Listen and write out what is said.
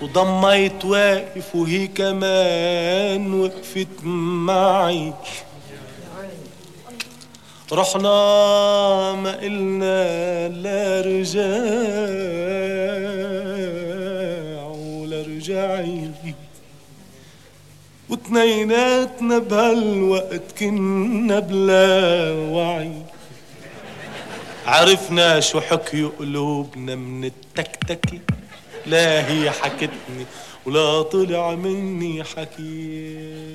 وضميت واقف وهي كمان وقفت معي. رحنا ما قلنا لا رجاع ولا رجعي، واتنيناتنا بهالوقت كنا بلا وعي. عرفنا شو حكيوا قلوبنا من التكتكي، لا هي حكتني ولا طلع مني حكي.